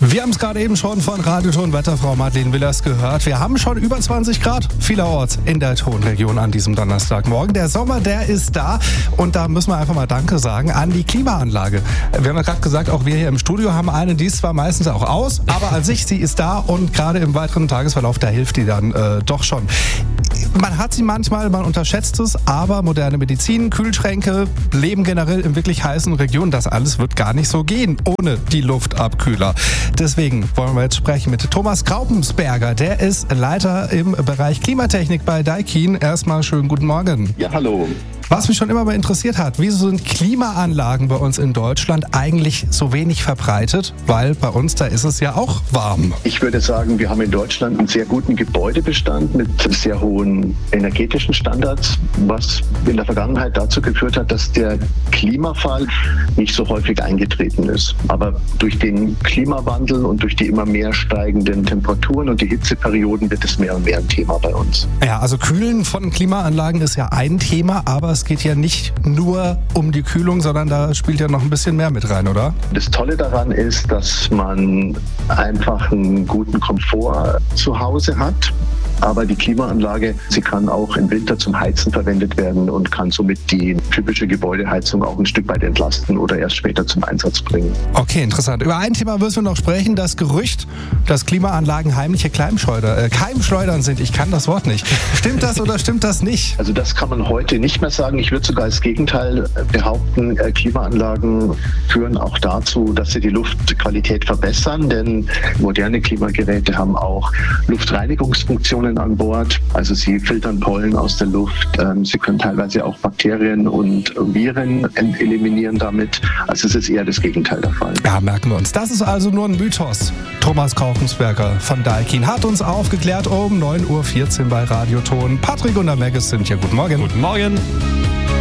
Wir haben es gerade eben schon von Radioton-Wetterfrau Madeleine Willers gehört. Wir haben schon über 20 Grad vielerorts in der Tonregion an diesem Donnerstagmorgen. Der Sommer, der ist da und da müssen wir einfach mal Danke sagen an die Klimaanlage. Wir haben ja gerade gesagt, auch wir hier im Studio haben eine, die ist zwar meistens auch aus, aber an sich, sie ist da und gerade im weiteren Tagesverlauf, da hilft die dann doch schon. Man hat sie manchmal, man unterschätzt es, aber moderne Medizin, Kühlschränke, Leben generell in wirklich heißen Regionen, das alles wird gar nicht so gehen ohne die Luftabkühler. Deswegen wollen wir jetzt sprechen mit Thomas Kraupensberger. Der ist Leiter im Bereich Klimatechnik bei Daikin. Erstmal schönen guten Morgen. Ja, hallo. Was mich schon immer mal interessiert hat, wieso sind Klimaanlagen bei uns in Deutschland eigentlich so wenig verbreitet? Weil bei uns, da ist es ja auch warm. Ich würde sagen, wir haben in Deutschland einen sehr guten Gebäudebestand mit sehr hohen energetischen Standards, was in der Vergangenheit dazu geführt hat, dass der Klimafall nicht so häufig eingetreten ist. Aber durch den Klimawandel und durch die immer mehr steigenden Temperaturen und die Hitzeperioden wird es mehr und mehr ein Thema bei uns. Ja, also Kühlen von Klimaanlagen ist ja ein Thema, aber es geht ja nicht nur um die Kühlung, sondern da spielt ja noch ein bisschen mehr mit rein, oder? Das Tolle daran ist, dass man einfach einen guten Komfort zu Hause hat. Aber die Klimaanlage, sie kann auch im Winter zum Heizen verwendet werden und kann somit die typische Gebäudeheizung auch ein Stück weit entlasten oder erst später zum Einsatz bringen. Okay, interessant. Über ein Thema müssen wir noch sprechen, das Gerücht, dass Klimaanlagen heimliche Keimschleudern sind. Ich kann das Wort nicht. Stimmt das oder stimmt das nicht? Also das kann man heute nicht mehr sagen. Ich würde sogar das Gegenteil behaupten. Klimaanlagen führen auch dazu, dass sie die Luftqualität verbessern, denn moderne Klimageräte haben auch Luftreinigungsfunktionen an Bord. Also sie filtern Pollen aus der Luft. Sie können teilweise auch Bakterien und Viren eliminieren damit. Also es ist eher das Gegenteil der Fall. Ja, merken wir uns. Das ist also nur ein Mythos. Thomas Kraupensberger von Daikin hat uns aufgeklärt um 9.14 Uhr bei Radioton. Patrick und der Megas sind hier. Guten Morgen. Guten Morgen.